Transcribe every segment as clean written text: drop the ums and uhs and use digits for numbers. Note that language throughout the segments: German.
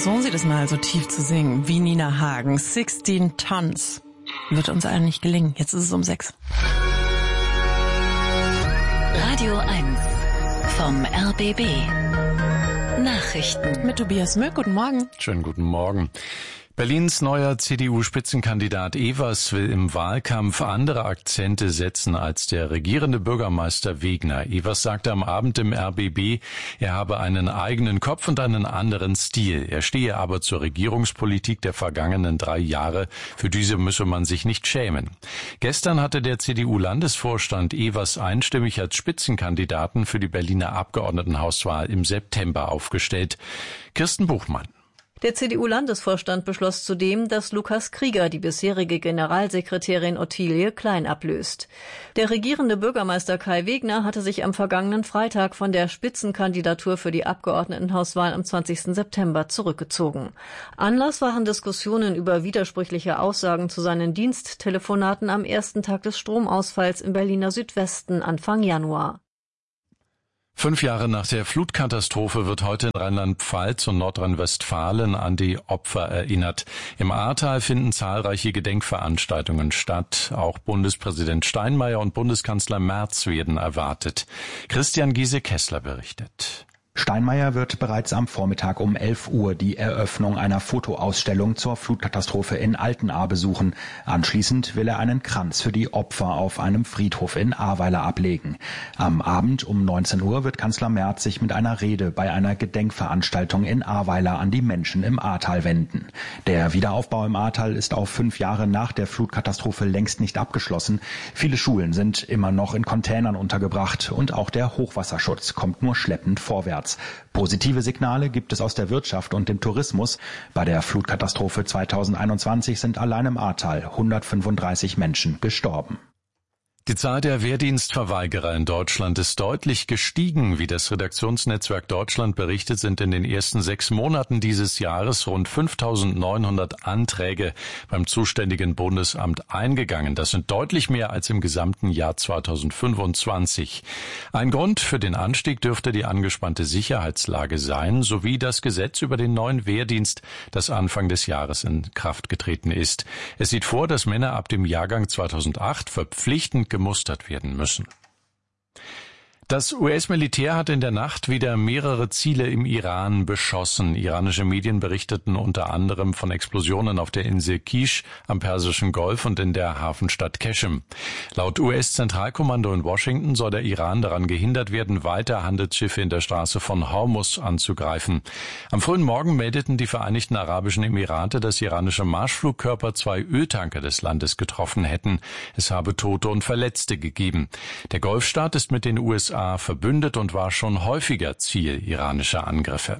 versuchen Sie das mal so tief zu singen wie Nina Hagen. 16 Tons. Wird uns allen nicht gelingen. Jetzt ist es um 6. Radio 1 vom RBB. Nachrichten. Mit Tobias Mück. Guten Morgen. Schönen guten Morgen. Berlins neuer CDU-Spitzenkandidat Evers will im Wahlkampf andere Akzente setzen als der regierende Bürgermeister Wegner. Evers sagte am Abend im RBB, er habe einen eigenen Kopf und einen anderen Stil. Er stehe aber zur Regierungspolitik der vergangenen 3 Jahre. Für diese müsse man sich nicht schämen. Gestern hatte der CDU-Landesvorstand Evers einstimmig als Spitzenkandidaten für die Berliner Abgeordnetenhauswahl im September aufgestellt. Kirsten Buchmann. Der CDU-Landesvorstand beschloss zudem, dass Lukas Krieger die bisherige Generalsekretärin Ottilie Klein ablöst. Der regierende Bürgermeister Kai Wegner hatte sich am vergangenen Freitag von der Spitzenkandidatur für die Abgeordnetenhauswahl am 20. September zurückgezogen. Anlass waren Diskussionen über widersprüchliche Aussagen zu seinen Diensttelefonaten am ersten Tag des Stromausfalls im Berliner Südwesten Anfang Januar. 5 Jahre nach der Flutkatastrophe wird heute in Rheinland-Pfalz und Nordrhein-Westfalen an die Opfer erinnert. Im Ahrtal finden zahlreiche Gedenkveranstaltungen statt. Auch Bundespräsident Steinmeier und Bundeskanzler Merz werden erwartet. Christian Giese-Kessler berichtet. Steinmeier wird bereits am Vormittag um 11 Uhr die Eröffnung einer Fotoausstellung zur Flutkatastrophe in Altenahr besuchen. Anschließend will er einen Kranz für die Opfer auf einem Friedhof in Ahrweiler ablegen. Am Abend um 19 Uhr wird Kanzler Merz sich mit einer Rede bei einer Gedenkveranstaltung in Ahrweiler an die Menschen im Ahrtal wenden. Der Wiederaufbau im Ahrtal ist auch 5 Jahre nach der Flutkatastrophe längst nicht abgeschlossen. Viele Schulen sind immer noch in Containern untergebracht und auch der Hochwasserschutz kommt nur schleppend vorwärts. Positive Signale gibt es aus der Wirtschaft und dem Tourismus. Bei der Flutkatastrophe 2021 sind allein im Ahrtal 135 Menschen gestorben. Die Zahl der Wehrdienstverweigerer in Deutschland ist deutlich gestiegen. Wie das Redaktionsnetzwerk Deutschland berichtet, sind in den ersten 6 Monaten dieses Jahres rund 5.900 Anträge beim zuständigen Bundesamt eingegangen. Das sind deutlich mehr als im gesamten Jahr 2025. Ein Grund für den Anstieg dürfte die angespannte Sicherheitslage sein, sowie das Gesetz über den neuen Wehrdienst, das Anfang des Jahres in Kraft getreten ist. Es sieht vor, dass Männer ab dem Jahrgang 2008 verpflichtend gemustert werden müssen. Das US-Militär hat in der Nacht wieder mehrere Ziele im Iran beschossen. Iranische Medien berichteten unter anderem von Explosionen auf der Insel Kish am Persischen Golf und in der Hafenstadt Qeshm. Laut US-Zentralkommando in Washington soll der Iran daran gehindert werden, weiter Handelsschiffe in der Straße von Hormuz anzugreifen. Am frühen Morgen meldeten die Vereinigten Arabischen Emirate, dass iranische Marschflugkörper 2 Öltanker des Landes getroffen hätten. Es habe Tote und Verletzte gegeben. Der Golfstaat ist mit den USA verbündet und war schon häufiger Ziel iranischer Angriffe.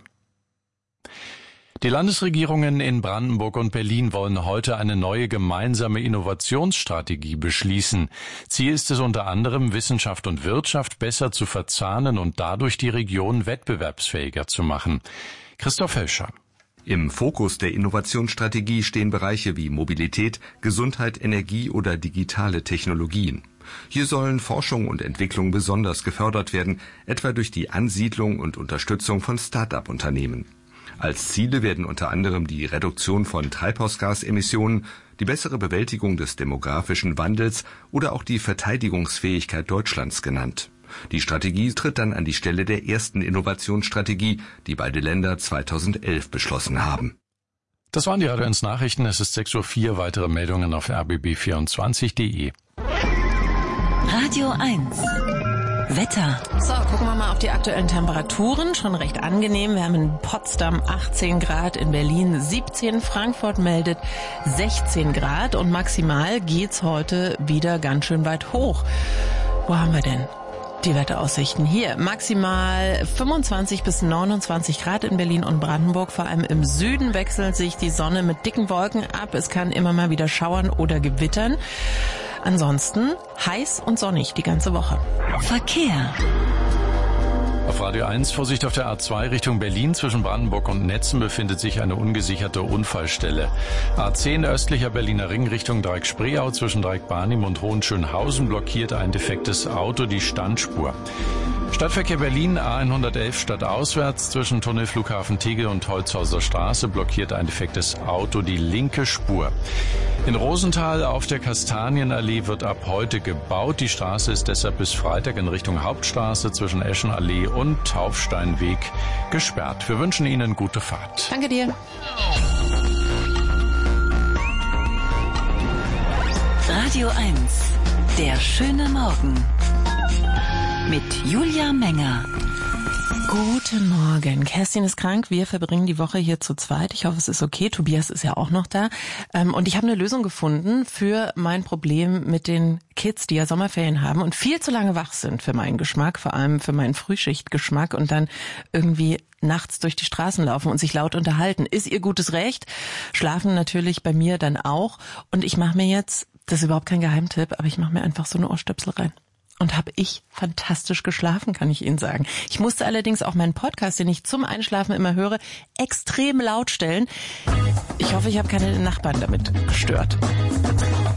Die Landesregierungen in Brandenburg und Berlin wollen heute eine neue gemeinsame Innovationsstrategie beschließen. Ziel ist es unter anderem, Wissenschaft und Wirtschaft besser zu verzahnen und dadurch die Region wettbewerbsfähiger zu machen. Christoph Hölscher. Im Fokus der Innovationsstrategie stehen Bereiche wie Mobilität, Gesundheit, Energie oder digitale Technologien. Hier sollen Forschung und Entwicklung besonders gefördert werden, etwa durch die Ansiedlung und Unterstützung von Start-up-Unternehmen. Als Ziele werden unter anderem die Reduktion von Treibhausgasemissionen, die bessere Bewältigung des demografischen Wandels oder auch die Verteidigungsfähigkeit Deutschlands genannt. Die Strategie tritt dann an die Stelle der ersten Innovationsstrategie, die beide Länder 2011 beschlossen haben. Das waren die Radio 1 Nachrichten. Es ist 6:04 Uhr. Weitere Meldungen auf rbb24.de. Radio 1 Wetter. So, gucken wir mal auf die aktuellen Temperaturen. Schon recht angenehm. Wir haben in Potsdam 18 Grad, in Berlin 17, Frankfurt meldet 16 Grad und maximal geht's heute wieder ganz schön weit hoch. Wo haben wir denn die Wetteraussichten? Hier maximal 25 bis 29 Grad in Berlin und Brandenburg. Vor allem im Süden wechselt sich die Sonne mit dicken Wolken ab. Es kann immer mal wieder schauern oder gewittern. Ansonsten heiß und sonnig die ganze Woche. Verkehr. Auf Radio 1 Vorsicht auf der A2 Richtung Berlin. Zwischen Brandenburg und Netzen befindet sich eine ungesicherte Unfallstelle. A10 östlicher Berliner Ring Richtung Dreieck-Spreeau. Zwischen Dreieck-Barnim und Hohenschönhausen blockiert ein defektes Auto die Standspur. Stadtverkehr Berlin A111 stadtauswärts. Zwischen Tunnel Flughafen Tegel und Holzhauser Straße blockiert ein defektes Auto die linke Spur. In Rosenthal auf der Kastanienallee wird ab heute gebaut. Die Straße ist deshalb bis Freitag in Richtung Hauptstraße zwischen Eschenallee und Taufsteinweg gesperrt. Wir wünschen Ihnen gute Fahrt. Danke dir. Radio 1, der schöne Morgen. Mit Julia Menger. Guten Morgen. Kerstin ist krank. Wir verbringen die Woche hier zu zweit. Ich hoffe, es ist okay. Tobias ist ja auch noch da. Und ich habe eine Lösung gefunden für mein Problem mit den Kids, die ja Sommerferien haben und viel zu lange wach sind für meinen Geschmack, vor allem für meinen Frühschichtgeschmack und dann irgendwie nachts durch die Straßen laufen und sich laut unterhalten. Ist ihr gutes Recht. Schlafen natürlich bei mir dann auch. Und ich mache mir jetzt, das ist überhaupt kein Geheimtipp, aber ich mache mir einfach so eine Ohrstöpsel rein. Und habe ich fantastisch geschlafen, kann ich Ihnen sagen. Ich musste allerdings auch meinen Podcast, den ich zum Einschlafen immer höre, extrem laut stellen. Ich hoffe, ich habe keine Nachbarn damit gestört.